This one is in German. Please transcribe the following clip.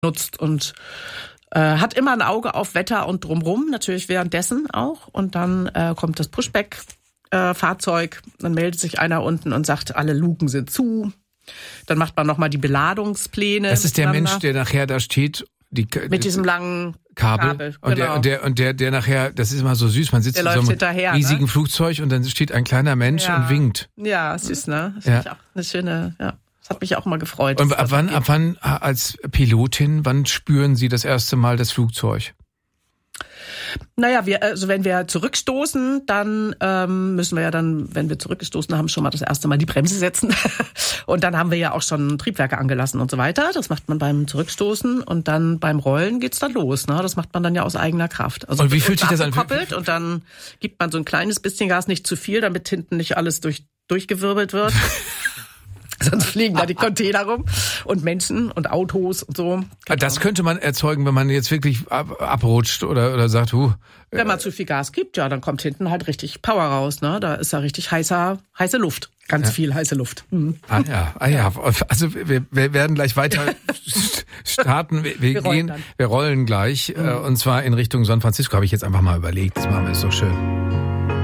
nutzt und hat immer ein Auge auf Wetter und drumrum, natürlich währenddessen auch. Und dann kommt das Pushback-Fahrzeug, dann meldet sich einer unten und sagt, alle Luken sind zu. Dann macht man nochmal die Beladungspläne. Das ist der Mensch, der nachher da steht. Mit diesem langen Kabel. Genau. Und der nachher, das ist immer so süß, man sitzt in so einem riesigen Flugzeug und dann steht ein kleiner Mensch und winkt. Ja, süß, ne? Das ist auch eine schöne, das hat mich auch mal gefreut. Und ab wann als Pilotin, wann spüren Sie das erste Mal das Flugzeug? Naja, wenn wir zurückstoßen, dann müssen wir wenn wir zurückgestoßen haben, schon mal das erste Mal die Bremse setzen. Und dann haben wir ja auch schon Triebwerke angelassen und so weiter. Das macht man beim Zurückstoßen und dann beim Rollen geht's dann los. Ne? Das macht man dann ja aus eigener Kraft. Also und wie fühlt sich das an? Und dann gibt man so ein kleines bisschen Gas, nicht zu viel, damit hinten nicht alles durchgewirbelt wird. Sonst fliegen da die Container rum und Menschen und Autos und so. Genau. Das könnte man erzeugen, wenn man jetzt wirklich abrutscht oder sagt, wenn man zu viel Gas gibt, ja, dann kommt hinten halt richtig Power raus, ne? Da ist ja richtig heiße Luft. Ganz viel heiße Luft. Mhm. Ah ja. Also wir werden gleich weiter starten. Wir rollen gleich. Und zwar in Richtung San Francisco, habe ich jetzt einfach mal überlegt. Das machen wir so schön.